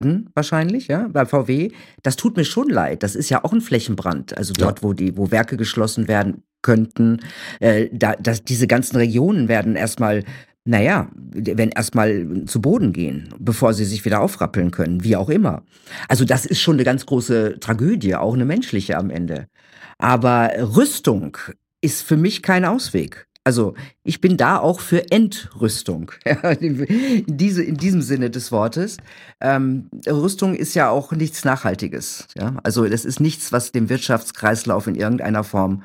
wahrscheinlich, ja, bei VW. Das tut mir schon leid. Das ist ja auch ein Flächenbrand. Also dort, wo Werke geschlossen werden könnten, diese ganzen Regionen werden werden erstmal zu Boden gehen, bevor sie sich wieder aufrappeln können, wie auch immer. Also das ist schon eine ganz große Tragödie, auch eine menschliche am Ende. Aber Rüstung ist für mich kein Ausweg. Also ich bin da auch für Entrüstung, ja, in diesem Sinne des Wortes. Rüstung ist ja auch nichts Nachhaltiges. Ja? Also das ist nichts, was den Wirtschaftskreislauf in irgendeiner Form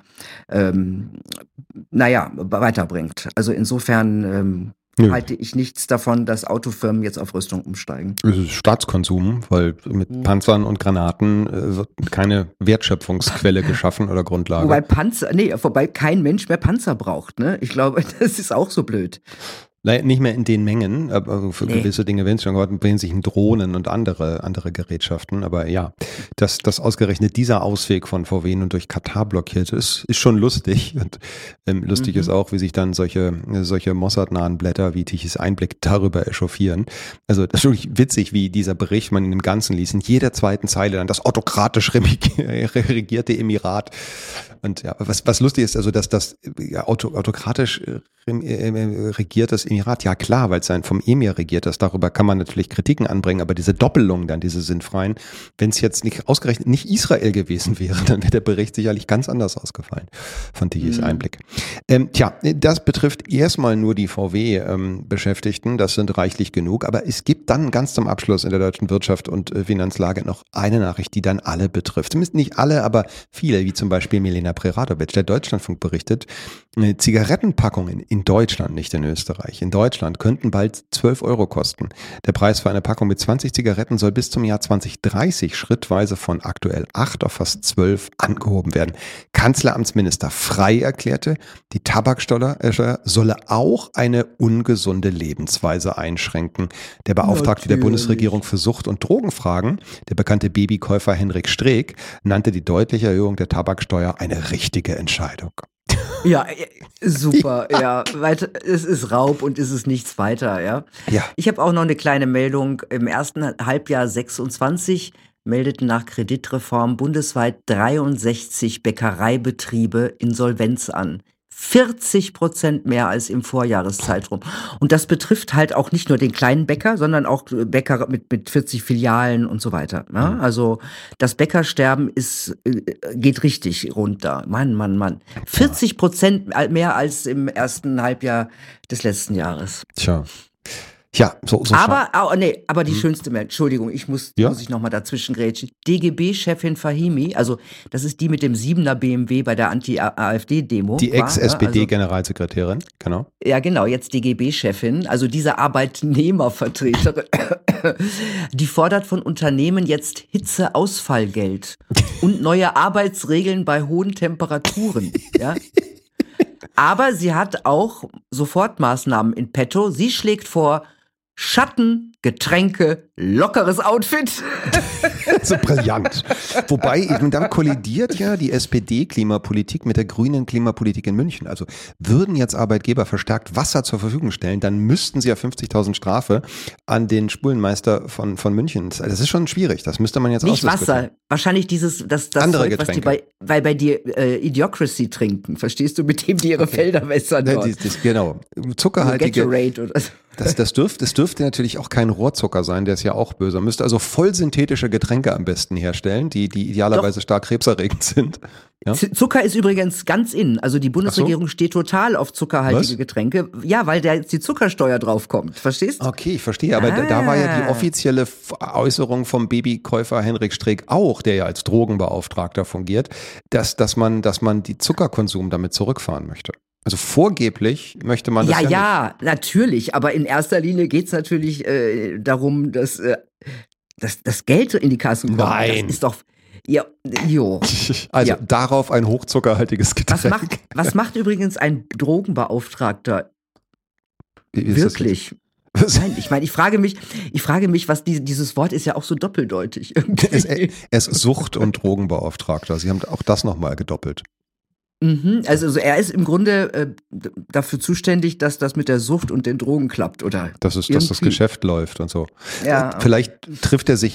weiterbringt. Also insofern halte ich nichts davon, dass Autofirmen jetzt auf Rüstung umsteigen. Es ist Staatskonsum, weil mit Panzern und Granaten wird keine Wertschöpfungsquelle geschaffen oder Grundlage. Wobei kein Mensch mehr Panzer braucht, ne? Ich glaube, das ist auch so blöd. Nicht mehr in den Mengen, aber für gewisse Dinge werden es schon gehört, bringen sich Drohnen und andere Gerätschaften. Aber ja, dass ausgerechnet dieser Ausweg von VW nun durch Katar blockiert ist schon lustig. Und lustig ist auch, wie sich dann solche Mossad-nahen Blätter wie Tichys Einblick darüber echauffieren. Also das ist wirklich witzig, wie dieser Bericht man in dem Ganzen liest. In jeder zweiten Zeile dann das autokratisch regierte Emirat. Und ja, was lustig ist, also dass das autokratisch regiertes Emirat, ja klar, weil es vom Emir regiert ist, darüber kann man natürlich Kritiken anbringen, aber diese Doppelung dann, diese sinnfreien, wenn es jetzt nicht ausgerechnet nicht Israel gewesen wäre, dann wäre der Bericht sicherlich ganz anders ausgefallen von Tichys Einblick. Das betrifft erstmal nur die VW-Beschäftigten, das sind reichlich genug, aber es gibt dann ganz zum Abschluss in der deutschen Wirtschaft und Finanzlage noch eine Nachricht, die dann alle betrifft. Zumindest nicht alle, aber viele, wie zum Beispiel Milena Preradovic. Der Deutschlandfunk berichtet, Zigarettenpackungen in Deutschland, nicht in Österreich, in Deutschland könnten bald 12 Euro kosten. Der Preis für eine Packung mit 20 Zigaretten soll bis zum Jahr 2030 schrittweise von aktuell 8 auf fast 12 angehoben werden. Kanzleramtsminister Frey erklärte, die Tabaksteuer solle auch eine ungesunde Lebensweise einschränken. Der Beauftragte der Bundesregierung für Sucht- und Drogenfragen, der bekannte Babykäufer Henrik Streeck, nannte die deutliche Erhöhung der Tabaksteuer eine richtige Entscheidung. Ja, super, ja. Es ist Raub und es ist nichts weiter, ja. Ich habe auch noch eine kleine Meldung. Im ersten Halbjahr 26 meldeten nach Kreditreform bundesweit 63 Bäckereibetriebe Insolvenz an. 40% mehr als im Vorjahreszeitraum. Und das betrifft halt auch nicht nur den kleinen Bäcker, sondern auch Bäcker mit 40 Filialen und so weiter. Ne? Also das Bäckersterben geht richtig runter. Mann. 40% mehr als im ersten Halbjahr des letzten Jahres. Tja. Ja, so aber die schönste Meldung, Entschuldigung, muss ich nochmal dazwischen grätschen. DGB-Chefin Fahimi, also das ist die mit dem 7er BMW bei der Anti-AfD-Demo. Die Ex-SPD-Generalsekretärin, genau. Ja, genau, jetzt DGB-Chefin, also diese Arbeitnehmervertreterin, die fordert von Unternehmen jetzt Hitzeausfallgeld und neue Arbeitsregeln bei hohen Temperaturen, ja. Aber sie hat auch Sofortmaßnahmen in petto. Sie schlägt vor, Schatten, Getränke, lockeres Outfit. So brillant. Wobei, da kollidiert ja die SPD-Klimapolitik mit der grünen Klimapolitik in München. Also würden jetzt Arbeitgeber verstärkt Wasser zur Verfügung stellen, dann müssten sie ja 50.000 Strafe an den Spulenmeister von München. Das ist schon schwierig. Das müsste man jetzt nicht Wasser. Wahrscheinlich das andere Zeug, Getränke. Was die bei dir Idiocracy trinken. Verstehst du, mit dem die ihre Felder wässern dort? Genau. Zuckerhaltige. Gatorade oder so. Das dürfte natürlich auch kein Rohrzucker sein, der ist ja auch böse. Man müsste also vollsynthetische Getränke am besten herstellen, die idealerweise stark krebserregend sind. Ja? Zucker ist übrigens ganz in. Also die Bundesregierung steht total auf zuckerhaltige Getränke. Ja, weil da jetzt die Zuckersteuer draufkommt. Verstehst du? Okay, ich verstehe. Aber da war ja die offizielle Äußerung vom Babykäufer Henrik Streeck auch, der ja als Drogenbeauftragter fungiert, dass man die Zuckerkonsum damit zurückfahren möchte. Also vorgeblich möchte man das ja natürlich, aber in erster Linie geht's natürlich darum, dass das Geld in die Kassen kommt. Nein. Das ist doch Also darauf ein hochzuckerhaltiges Getränk. Was macht übrigens ein Drogenbeauftragter? Wirklich? Nein, ich meine, ich frage mich, was dieses Wort ist ja auch so doppeldeutig. Es ist Sucht- und Drogenbeauftragter. Sie haben auch das nochmal gedoppelt. Also er ist im Grunde dafür zuständig, dass das mit der Sucht und den Drogen klappt, oder? Dass das Geschäft läuft und so. Ja. Vielleicht trifft er sich